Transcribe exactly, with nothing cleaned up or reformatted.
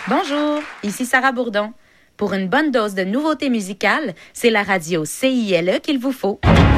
Bonjour, ici Sarah Bourdon. Pour une bonne dose de nouveautés musicales, c'est la radio C I L E qu'il vous faut.